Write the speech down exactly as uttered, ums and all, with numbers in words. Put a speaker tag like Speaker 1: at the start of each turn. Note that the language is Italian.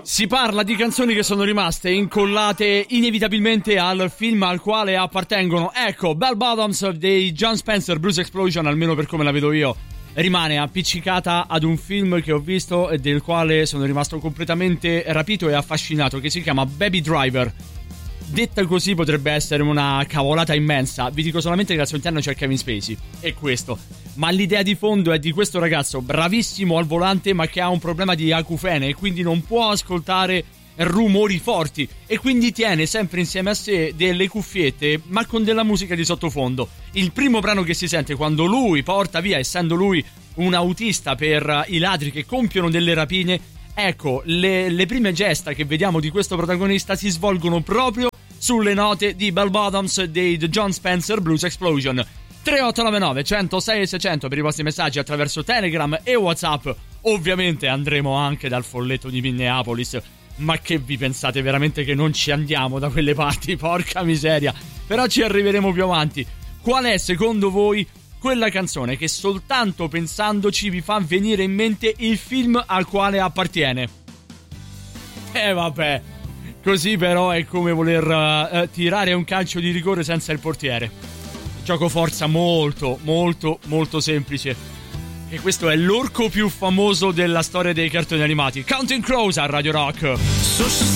Speaker 1: Si parla di canzoni che sono rimaste incollate inevitabilmente al film al quale appartengono. Ecco, Bell Bottoms dei Jon Spencer, Blues Explosion, almeno per come la vedo io, rimane appiccicata ad un film che ho visto e del quale sono rimasto completamente rapito e affascinato, che si chiama Baby Driver. Detta così potrebbe essere una cavolata immensa. Vi dico solamente che al suo interno c'è Kevin Spacey, e questo. Ma l'idea di fondo è di questo ragazzo bravissimo al volante, ma che ha un problema di acufene e quindi non può ascoltare rumori forti, e quindi tiene sempre insieme a sé delle cuffiette, ma con della musica di sottofondo. Il primo brano che si sente quando lui porta via, essendo lui un autista per i ladri che compiono delle rapine, ecco, le, le prime gesta che vediamo di questo protagonista si svolgono proprio sulle note di Bell Bottoms dei The Jon Spencer Blues Explosion. Tre otto nove nove, centosei e seicento per i vostri messaggi attraverso Telegram e WhatsApp. Ovviamente andremo anche dal folletto di Minneapolis. Ma che vi pensate veramente che non ci andiamo da quelle parti? Porca miseria. Però ci arriveremo più avanti. Qual è secondo voi quella canzone che soltanto pensandoci vi fa venire in mente il film al quale appartiene? Eh vabbè, così però è come voler uh, tirare un calcio di rigore senza il portiere. Gioco forza molto, molto, molto semplice. E questo è l'orco più famoso della storia dei cartoni animati. Counting Crows a Radio Rock.